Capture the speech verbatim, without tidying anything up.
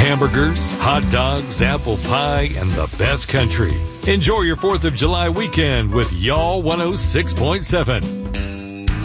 hamburgers, hot dogs, apple pie, and the best country. Enjoy your fourth of July weekend with Y'all one oh six point seven.